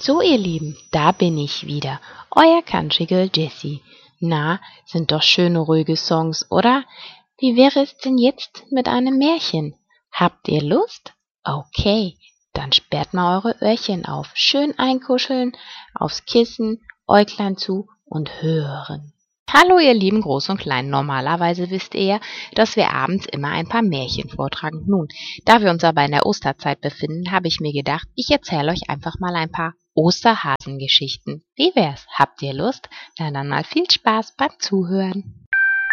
So, ihr Lieben, da bin ich wieder, euer Country Girl Jessie. Na, sind doch schöne, ruhige Songs, oder? Wie wäre es denn jetzt mit einem Märchen? Habt ihr Lust? Okay, dann sperrt mal eure Öhrchen auf, schön einkuscheln, aufs Kissen, Äuglein zu und hören. Hallo ihr lieben Groß und Klein, normalerweise wisst ihr ja, dass wir abends immer ein paar Märchen vortragen. Nun, da wir uns aber in der Osterzeit befinden, habe ich mir gedacht, ich erzähle euch einfach mal ein paar Osterhasengeschichten. Wie wär's? Habt ihr Lust? Na dann mal viel Spaß beim Zuhören.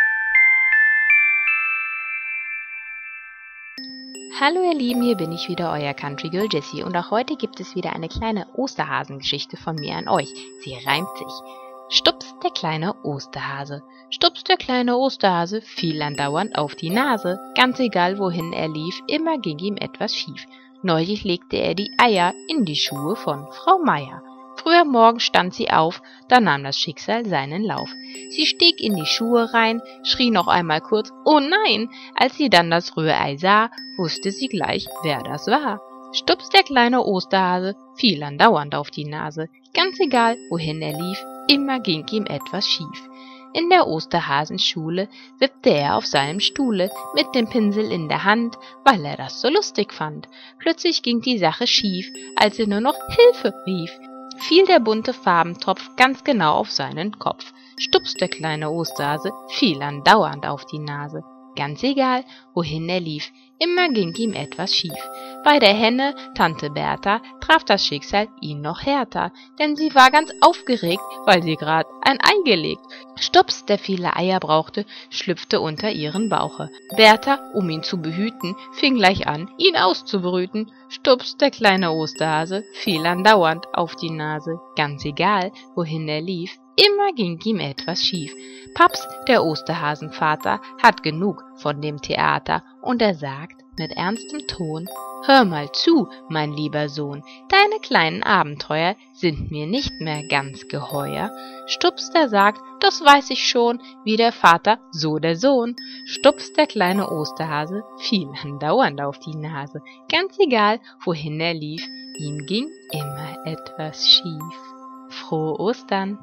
Hallo ihr Lieben, hier bin ich wieder, euer Country Girl Jessie, und auch heute gibt es wieder eine kleine Osterhasengeschichte von mir an euch. Sie reimt sich. Stups, der kleine Osterhase. Stups, der kleine Osterhase fiel andauernd auf die Nase. Ganz egal, wohin er lief, immer ging ihm etwas schief. Neulich legte er die Eier in die Schuhe von Frau Meier. Früh am Morgen stand sie auf, da nahm das Schicksal seinen Lauf. Sie stieg in die Schuhe rein, schrie noch einmal kurz, »Oh nein!« Als sie dann das Rührei sah, wusste sie gleich, wer das war. Stups, der kleine Osterhase fiel andauernd auf die Nase. Ganz egal, wohin er lief, immer ging ihm etwas schief. In der Osterhasenschule wippte er auf seinem Stuhle mit dem Pinsel in der Hand, weil er das so lustig fand. Plötzlich ging die Sache schief, als er nur noch Hilfe rief. Fiel der bunte Farbentopf ganz genau auf seinen Kopf. Stups, der kleine Osterhase fiel andauernd auf die Nase. Ganz egal, wohin er lief, immer ging ihm etwas schief. Bei der Henne, Tante Bertha, traf das Schicksal ihn noch härter, denn sie war ganz aufgeregt, weil sie grad ein Ei gelegt. Stups, der viele Eier brauchte, schlüpfte unter ihren Bauche. Bertha, um ihn zu behüten, fing gleich an, ihn auszubrüten. Stups, der kleine Osterhase, fiel andauernd auf die Nase. Ganz egal, wohin er lief, immer ging ihm etwas schief. Paps, der Osterhasenvater, hat genug von dem Theater, und er sagt mit ernstem Ton, »Hör mal zu, mein lieber Sohn, deine kleinen Abenteuer sind mir nicht mehr ganz geheuer.« Stups, der sagt, »Das weiß ich schon, wie der Vater, so der Sohn.« Stups, der kleine Osterhase, fiel andauernd auf die Nase. Ganz egal, wohin er lief, ihm ging immer etwas schief. Frohe Ostern!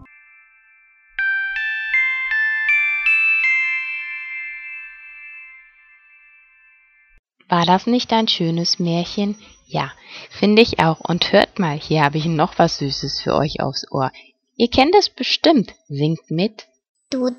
War das nicht ein schönes Märchen? Ja, finde ich auch. Und hört mal, hier habe ich noch was Süßes für euch aufs Ohr. Ihr kennt es bestimmt. Singt mit. Du